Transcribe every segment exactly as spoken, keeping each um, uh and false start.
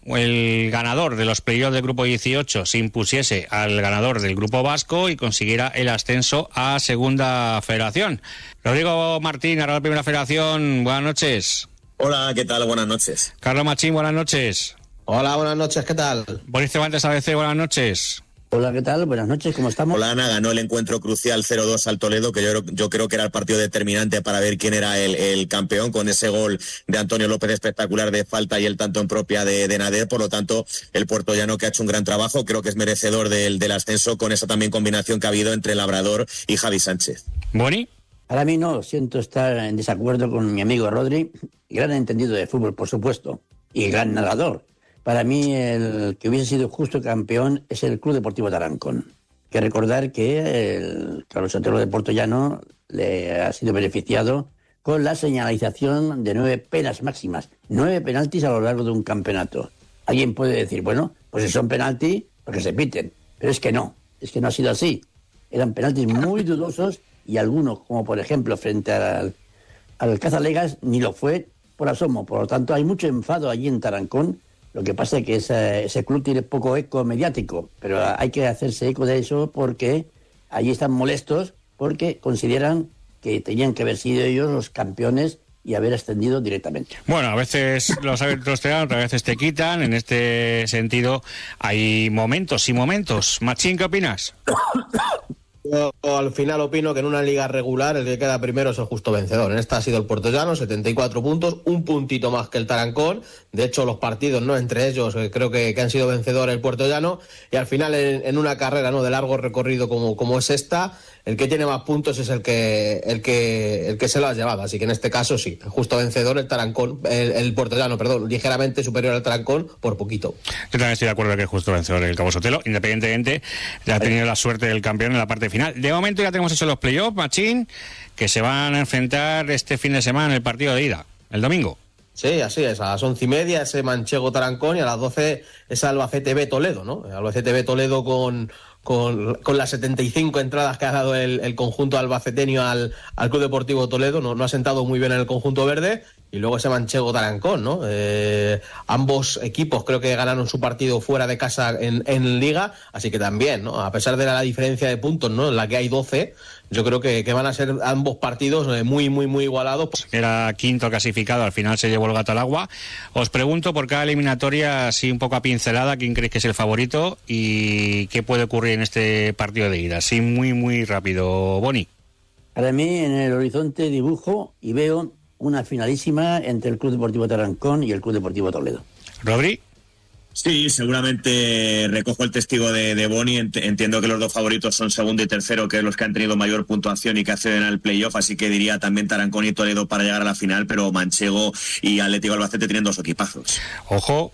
el ganador de los playoffs del grupo dieciocho se impusiese al ganador del grupo vasco y consiguiera el ascenso a Segunda Federación. Rodrigo Martín, ahora la Primera Federación, buenas noches. Hola, ¿qué tal? Buenas noches. Carlos Machín, buenas noches. Hola, buenas noches, ¿qué tal? Boris Cervantes A B C, buenas noches. Hola, ¿qué tal? Buenas noches, ¿cómo estamos? Polana ganó el encuentro crucial cero dos al Toledo, que yo, yo creo que era el partido determinante para ver quién era el, el campeón, con ese gol de Antonio López espectacular de falta y el tanto en propia de, de Nader. Por lo tanto, el puertollano, que ha hecho un gran trabajo, creo que es merecedor del, del ascenso, con esa también combinación que ha habido entre Labrador y Javi Sánchez. ¿Boni? Para mí no, siento estar en desacuerdo con mi amigo Rodri, gran entendido de fútbol, por supuesto, y gran narrador. Para mí, el que hubiese sido justo campeón es el Club Deportivo Tarancón. Hay que recordar que el Carlos Sotelo de Puertollano le ha sido beneficiado con la señalización de nueve penas máximas, nueve penaltis a lo largo de un campeonato. Alguien puede decir, bueno, pues si son penaltis, pues que se piten. Pero es que no, es que no ha sido así. Eran penaltis muy dudosos y algunos, como por ejemplo frente al, al Cazalegas, ni lo fue por asomo. Por lo tanto, hay mucho enfado allí en Tarancón. Lo que pasa es que ese, ese club tiene poco eco mediático, pero hay que hacerse eco de eso porque allí están molestos, porque consideran que tenían que haber sido ellos los campeones y haber ascendido directamente. Bueno, a veces los árbitros te dan, otras veces te quitan. En este sentido hay momentos y momentos. Machín, ¿qué opinas? Yo al final opino que en una liga regular el que queda primero es el justo vencedor. En esta ha sido el Puertollano, setenta y cuatro puntos, un puntito más que el Tarancón. De hecho, los partidos, no entre ellos, eh, creo que, que han sido vencedores el Puertollano. Y al final, en, en una carrera, ¿no?, de largo recorrido como, como es esta, el que tiene más puntos es el que el que el que se lo ha llevado. Así que en este caso sí, el justo vencedor, el Tarancón, el, el Puertollano, perdón, ligeramente superior al Tarancón por poquito. Yo también estoy de acuerdo que es justo vencedor el Cabo Sotelo, independientemente de ha tenido la suerte del campeón en la parte final. De momento ya tenemos hecho los playoffs, Machín, que se van a enfrentar este fin de semana en el partido de ida, el domingo. Sí, así es, a las once y media ese Manchego Tarancón y a las doce ese Albacete B Toledo, ¿no? Albacete B Toledo con, con, con las setenta y cinco entradas que ha dado el, el conjunto albaceteño al, al Club Deportivo Toledo, no, no ha sentado muy bien en el conjunto verde. Y luego ese Manchego Tarancón, ¿no? Eh, ambos equipos creo que ganaron su partido fuera de casa en, en Liga, así que también, ¿no? A pesar de la, la diferencia de puntos, ¿no?, en la que hay doce, yo creo que, que van a ser ambos partidos muy, muy, muy igualados. Era quinto clasificado, al final se llevó el gato al agua. Os pregunto por cada eliminatoria, así un poco a pincelada, quién creéis que es el favorito y qué puede ocurrir en este partido de ida. Así muy, muy rápido. Boni. Para mí, en el horizonte dibujo y veo una finalísima entre el Club Deportivo Tarancón y el Club Deportivo Toledo. ¿Rodri? Sí, seguramente recojo el testigo de, de Boni. Entiendo que los dos favoritos son segundo y tercero, que es los que han tenido mayor puntuación y que acceden al playoff, así que diría también Tarancón y Toledo para llegar a la final, pero Manchego y Atlético Albacete tienen dos equipazos. Ojo,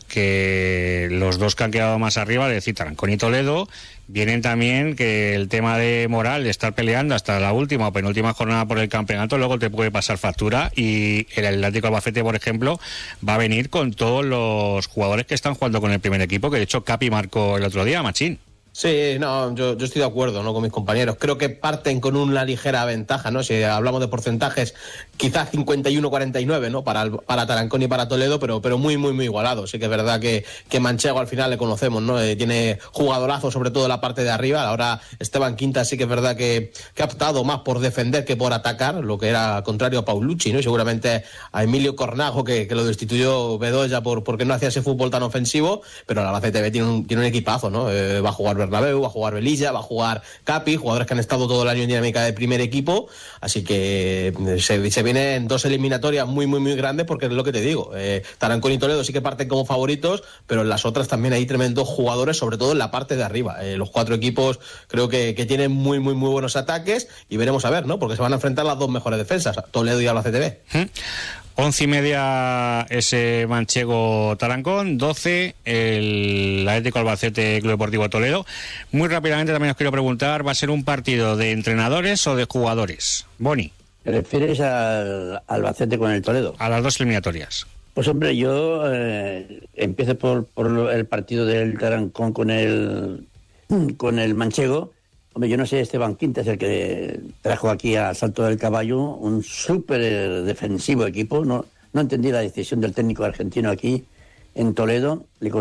que los dos que han quedado más arriba, es decir, Tarancón y Toledo, vienen también que el tema de moral, de estar peleando hasta la última o penúltima jornada por el campeonato, luego te puede pasar factura, y el Atlético Albacete, por ejemplo, va a venir con todos los jugadores que están jugando con el primer equipo, que de hecho Capi marcó el otro día, Machín. Sí, no, yo, yo estoy de acuerdo, ¿no?, con mis compañeros. Creo que parten con una ligera ventaja, ¿no? Si hablamos de porcentajes, quizás cincuenta y uno a cuarenta y nueve, ¿no?, para, el, para Tarancón y para Toledo, pero, pero muy, muy, muy igualado. Sí que es verdad que, que Manchego al final le conocemos, ¿no? Eh, tiene jugadorazo, sobre todo en la parte de arriba. Ahora Esteban Quintas sí que es verdad que, que ha optado más por defender que por atacar, lo que era contrario a Paulucci, ¿no? Y seguramente a Emilio Cornajo, que, que lo destituyó Bedoya por, porque no hacía ese fútbol tan ofensivo, pero el Albacete B tiene un, tiene un equipazo, ¿no? Eh, va a jugar Bernabéu, va a jugar Velilla, va a jugar Capi, jugadores que han estado todo el año en dinámica de primer equipo, así que se, se vienen dos eliminatorias muy, muy, muy grandes, porque es lo que te digo, eh, Tarancón y Toledo sí que parten como favoritos, pero en las otras también hay tremendos jugadores, sobre todo en la parte de arriba. Eh, los cuatro equipos creo que, que tienen muy, muy, muy buenos ataques, y veremos a ver, ¿no?, porque se van a enfrentar las dos mejores defensas, Toledo y Albacete B. ¿Mm? Once y media ese Manchego Tarancón, doce el Atlético Albacete Club Deportivo Toledo. Muy rápidamente también os quiero preguntar, ¿va a ser un partido de entrenadores o de jugadores? Boni. ¿Te refieres al Albacete con el Toledo? A las dos eliminatorias. Pues hombre, yo eh, empiezo por, por el partido del Tarancón con el, con el Manchego. Hombre, yo no sé, Esteban Quintas, el que trajo aquí a Salto del Caballo, un súper defensivo equipo. No, no entendí la decisión del técnico argentino aquí en Toledo. Le